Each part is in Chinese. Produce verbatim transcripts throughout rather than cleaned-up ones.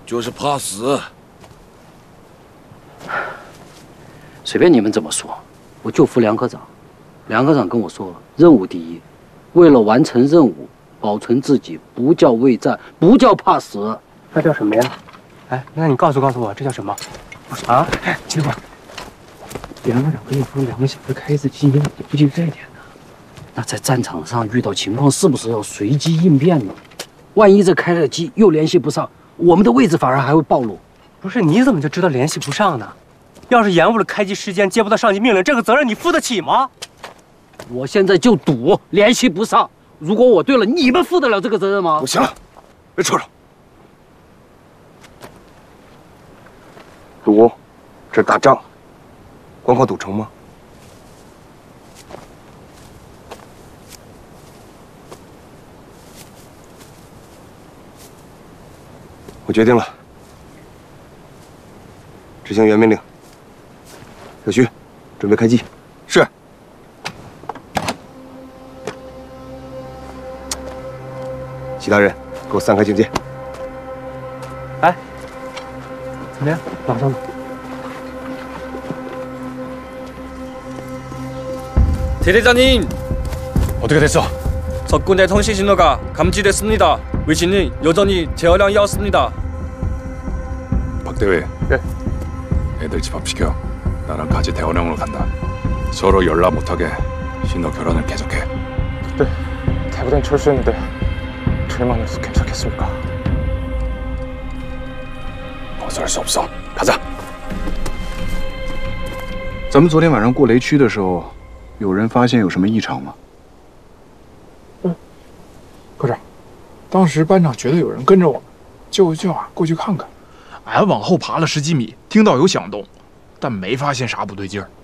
就是怕死。 随便你们怎么说，我就服梁科长。梁科长跟我说，任务第一，为了完成任务，保存自己，不叫畏战，不叫怕死。 那叫什么呀？哎，那你告诉告诉我，这叫什么？啊？哎，金花，梁科长跟你说两个小时开一次机，你怎么不记得这一点呢？ 那在战场上遇到情况，是不是要随机应变呢？万一这开了机又联系不上，我们的位置反而还会暴露。 不是，你怎么就知道联系不上呢？要是延误了开机时间，接不到上级命令，这个责任你负得起吗？ 我现在就赌联系不上。如果我对了，你们负得了这个责任吗？ 不行了，别扯了。赌，这是打仗，光靠赌成吗？我决定了，执行原命令。小徐，准备开机。是。其他人，给我散开警戒。 哎，怎么样？马上。 대대장님, 어떻게 됐어? 적군의 통신 신호가 감지됐습니다. 위치는 여전히 제어량이었습니다. 박대위. 네. 애들 집합시켜. 나랑 같이 대원령으로 간다. 서로 연락 못하게 신호 교란을 계속해. 네. 대부대는 철수했는데 저희만 해서 괜찮겠습니까? 벗어날 수 없어. 가자. 咱们昨天晚上过雷区的时候。 有人发现有什么异常吗？ 嗯，科长，当时班长觉得有人跟着我们，就叫俺过去看看。 俺往后爬了十几米，听到有响动，但没发现啥不对劲儿。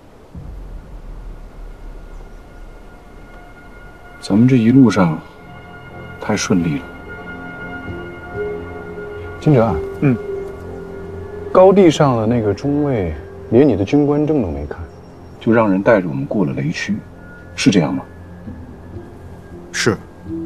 咱们这一路上太顺利了。金哲，嗯，高地上的那个中尉连你的军官证都没看。 就让人带着我们过了雷区，是这样吗？ 是。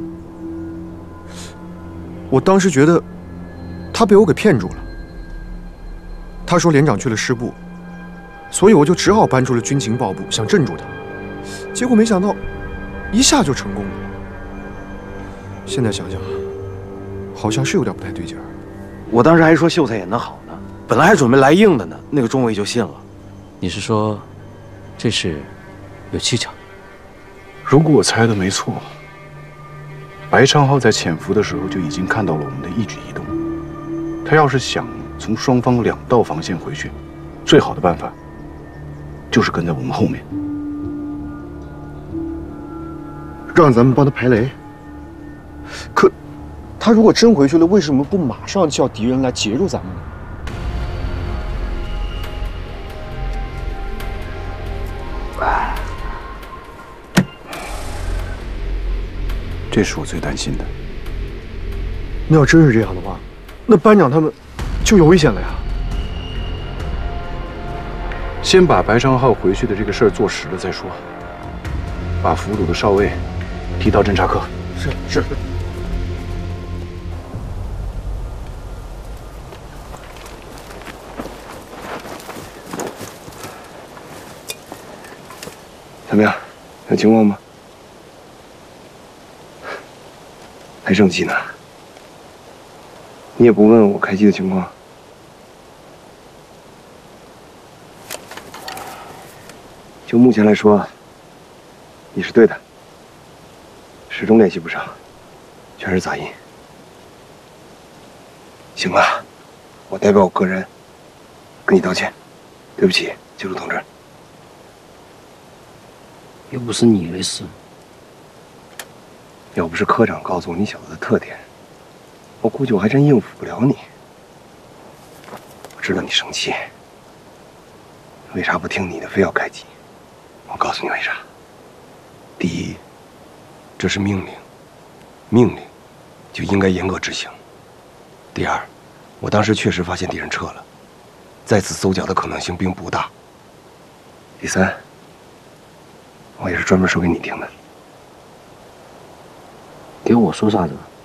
我当时觉得他被我给骗住了。他说连长去了师部，所以我就只好搬出了军情报部，想镇住他。结果没想到，一下就成功了。现在想想，好像是有点不太对劲儿。 我当时还说秀才演得好呢，本来还准备来硬的呢，那个中尉就信了。 你是说？ 这事有蹊跷。 如果我猜的没错，白昌浩在潜伏的时候就已经看到了我们的一举一动。他要是想从双方两道防线回去，最好的办法就是跟在我们后面， 让咱们帮他排雷。可他如果真回去了，为什么不马上叫敌人来截住咱们呢？ 这是我最担心的。 那要真是这样的话，那班长他们就有危险了呀。 先把白昌浩回去的这个事儿做实了再说。把俘虏的少尉提到侦察科。 是是。 怎么样？有情况吗？ 还生气呢？你也不问问我开机的情况？就目前来说，你是对的，始终联系不上，全是杂音。行了，我代表我个人跟你道歉，对不起，记录同志。 又不是你的事。 要不是科长告诉我你小子的特点，我估计我还真应付不了你。我知道你生气，为啥不听你的，非要开机？我告诉你为啥。第一，这是命令，命令就应该严格执行。第二，我当时确实发现敌人撤了，再次搜缴的可能性并不大。第三，我也是专门说给你听的。 给我说啥子？